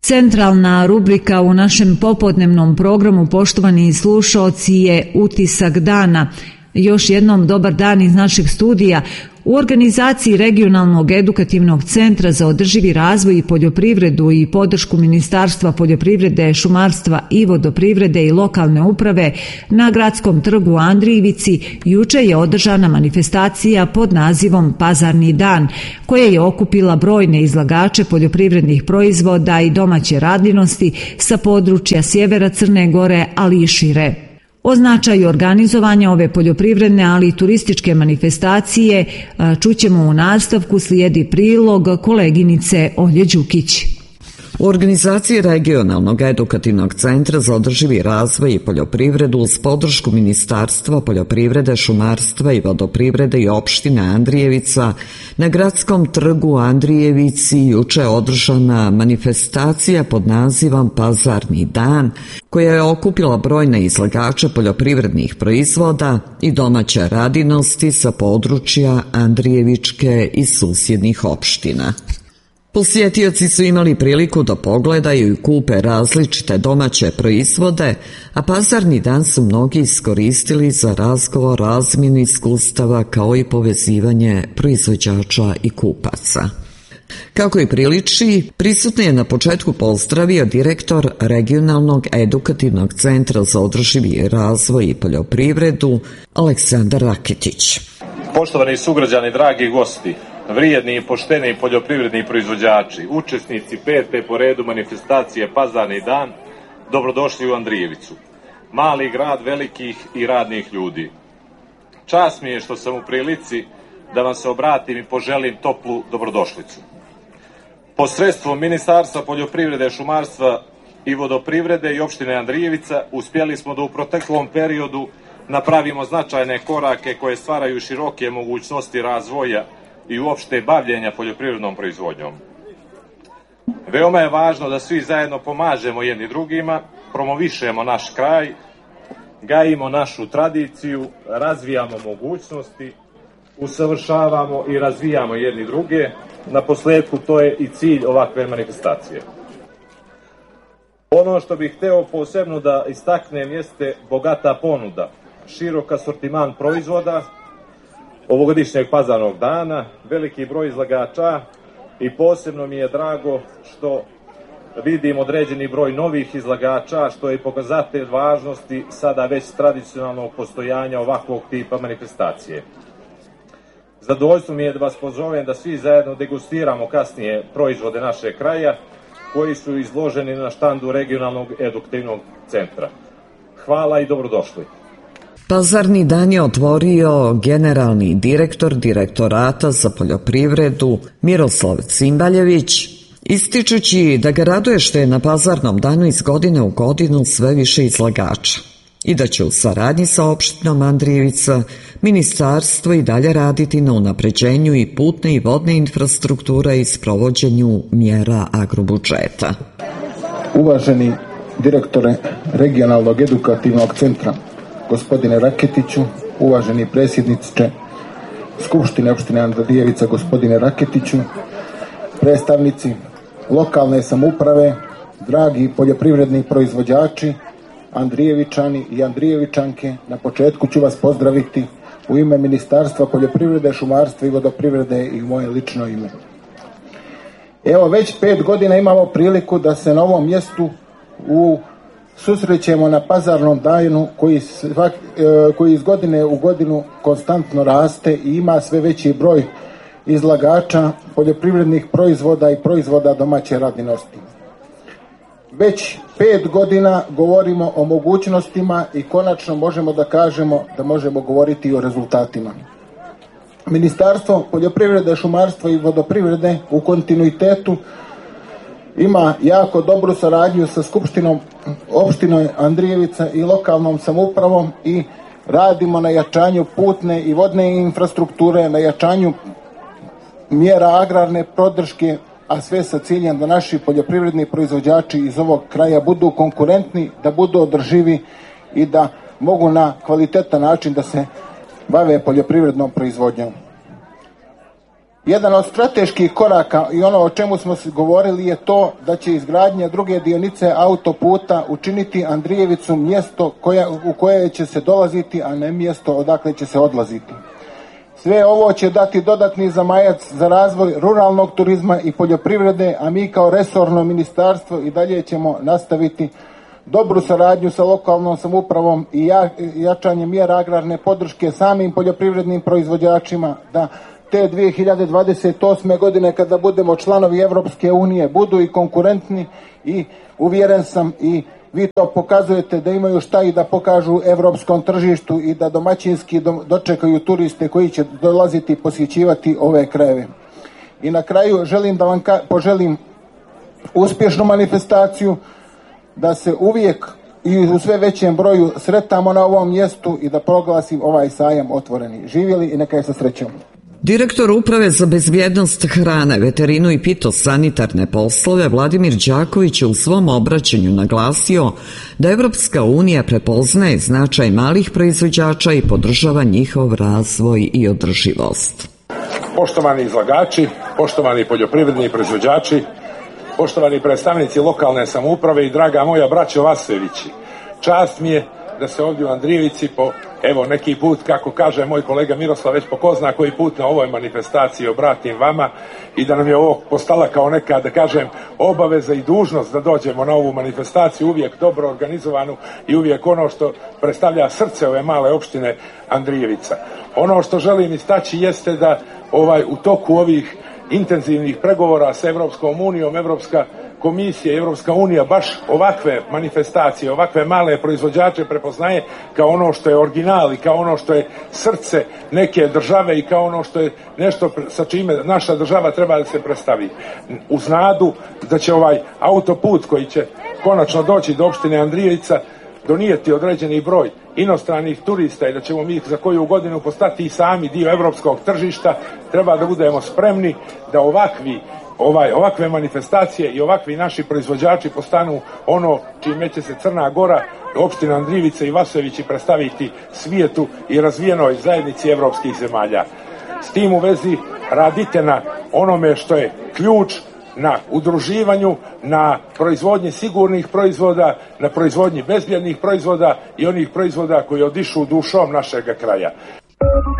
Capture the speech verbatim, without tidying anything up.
Centralna rubrika u našem popodnevnom programu, poštovani slušaoci, je Utisak dana. Još jednom dobar dan iz našeg studija. U organizaciji Regionalnog edukativnog centra za održivi razvoj i poljoprivredu i podršku Ministarstva poljoprivrede, šumarstva i vodoprivrede i lokalne uprave na Gradskom trgu u Andrijevici juče je održana manifestacija pod nazivom Pazarni dan, koja je okupila brojne izlagače poljoprivrednih proizvoda i domaće radinosti sa područja sjevera Crne Gore, ali i šire. O značaju organizovanja ove poljoprivredne, ali i turističke manifestacije čućemo u nastavku, slijedi prilog koleginice Olje Đukić. U organizaciji Regionalnog edukativnog centra za održivi razvoj i poljoprivredu uz podršku Ministarstva poljoprivrede, šumarstva i vodoprivrede i opštine Andrijevica na Gradskom trgu u Andrijevici juče je održana manifestacija pod nazivom Pazarni dan, koja je okupila brojne izlagače poljoprivrednih proizvoda i domaće radinosti sa područja Andrijevičke i susjednih opština. Posjetioci su imali priliku da pogledaju i kupe različite domaće proizvode, a pazarni dan su mnogi iskoristili za razgovor, razmjenu iskustava kao i povezivanje proizvođača i kupaca. Kako i priliči, prisutne je na početku pozdravio direktor Regionalnog edukativnog centra za održivi razvoj i poljoprivredu Aleksandar Raketić. Poštovani sugrađani, dragi gosti, vrijedni i pošteni poljoprivredni proizvođači, učesnici pete po redu manifestacije Pazarni dan, dobrodošli u Andrijevicu, mali grad velikih i radnih ljudi. Čast mi je što sam u prilici da vam se obratim i poželim toplu dobrodošlicu. Posredstvom Ministarstva poljoprivrede, šumarstva i vodoprivrede i opštine Andrijevica uspjeli smo da u proteklom periodu napravimo značajne korake koje stvaraju široke mogućnosti razvoja i uopšte bavljenja poljoprivrednom proizvodnjom. Veoma je važno da svi zajedno pomažemo jedni drugima, promovišemo naš kraj, gajimo našu tradiciju, razvijamo mogućnosti, usavršavamo i razvijamo jedni druge. Na posledku to je i cilj ovakve manifestacije. Ono što bih hteo posebno da istaknem jeste bogata ponuda, širok asortiman proizvoda ovogodišnjeg pazarnog dana, veliki broj izlagača i posebno mi je drago što vidim određeni broj novih izlagača, što je pokazatelj važnosti sada već tradicionalnog postojanja ovakvog tipa manifestacije. Zadovoljstvo mi je da vas pozovem da svi zajedno degustiramo kasnije proizvode našeg kraja koji su izloženi na štandu Regionalnog edukativnog centra. Hvala i dobrodošli. Pazarni dan je otvorio generalni direktor Direktorata za poljoprivredu Miroslav Cimbaljević, ističući da ga raduje što je na pazarnom danu iz godine u godinu sve više izlagača i da će u saradnji sa opštinom Andrijevica ministarstvo i dalje raditi na unapređenju i putne i vodne infrastrukture i sprovođenju mjera agrobudžeta. Uvaženi direktore Regionalnog edukativnog centra gospodine Raketiću, uvaženi predsjedniče Skupštine opštine Andrijevica gospodine Raketiću, predstavnici lokalne samouprave, dragi poljoprivredni proizvođači, Andrijevičani i Andrijevičanke, na početku ću vas pozdraviti u ime Ministarstva poljoprivrede, šumarstva i vodoprivrede i u moje lično ime. Evo, već pet godina imamo priliku da se na ovom mjestu u susrećemo na pazarnom danu koji, svak, koji iz godine u godinu konstantno raste i ima sve veći broj izlagača poljoprivrednih proizvoda i proizvoda domaće radinosti. Već pet godina govorimo o mogućnostima i konačno možemo da kažemo da možemo govoriti i o rezultatima. Ministarstvo poljoprivrede, šumarstva i vodoprivrede u kontinuitetu ima jako dobru saradnju sa Skupštinom opštine Andrijevica i lokalnom samoupravom i radimo na jačanju putne i vodne infrastrukture, na jačanju mjera agrarne podrške, a sve sa ciljem da naši poljoprivredni proizvođači iz ovog kraja budu konkurentni, da budu održivi i da mogu na kvalitetan način da se bave poljoprivrednom proizvodnjom. Jedan od strateških koraka i ono o čemu smo govorili je to da će izgradnja druge dionice autoputa učiniti Andrijevicu mjesto koja, u koje će se dolaziti, a ne mjesto odakle će se odlaziti. Sve ovo će dati dodatni zamajac za razvoj ruralnog turizma i poljoprivrede, a mi kao resorno ministarstvo i dalje ćemo nastaviti dobru saradnju sa lokalnom samoupravom i jačanje mjera agrarne podrške samim poljoprivrednim proizvođačima, da te dvije hiljade dvadeset osme. godine kada budemo članovi Europske unije budu i konkurentni i uvjeren sam i vi to pokazujete da imaju šta i da pokažu europskom tržištu i da domaćinski dočekaju turiste koji će dolaziti i posjećivati ove krajeve. I na kraju želim da vam poželim uspješnu manifestaciju, da se uvijek i u sve većem broju sretamo na ovom mjestu i da proglasim ovaj sajam otvoreni. Živjeli i neka je sa srećom. Direktor Uprave za bezbjednost hrane, veterinu i pitosanitarne poslove Vladimir Đaković je u svom obraćanju naglasio da Evropska unija prepoznaje značaj malih proizvođača i podržava njihov razvoj i održivost. Poštovani izlagači, poštovani poljoprivredni proizvođači, poštovani predstavnici lokalne samouprave i draga moja braćo Vasevići, čast mi je da se ovdje u Andrijevici po, evo neki put, kako kaže moj kolega Miroslav, već po ko zna koji put na ovoj manifestaciji obratim vama i da nam je ovo postala kao neka, da kažem, obaveza i dužnost da dođemo na ovu manifestaciju, uvijek dobro organizovanu i uvijek ono što predstavlja srce ove male opštine Andrijevica. Ono što želim istaći jeste da ovaj u toku ovih intenzivnih pregovora s Evropskom unijom, Evropska komisija i Evropska unija baš ovakve manifestacije, ovakve male proizvođače prepoznaje kao ono što je original i kao ono što je srce neke države i kao ono što je nešto sa čime naša država treba da se predstavi. Uz nadu da će ovaj autoput koji će konačno doći do opštine Andrijevica donijeti određeni broj inostranih turista i da ćemo mi za koju godinu postati i sami dio evropskog tržišta, treba da budemo spremni da ovakvi Ovaj, ovakve manifestacije i ovakvi naši proizvođači postanu ono čime će se Crna Gora, opština Andrijevica i Vasevići predstaviti svijetu i razvijenoj zajednici evropskih zemalja. S tim u vezi radite na onome što je ključ, na udruživanju, na proizvodnji sigurnih proizvoda, na proizvodnji bezbjednih proizvoda i onih proizvoda koji odišu dušom našeg kraja.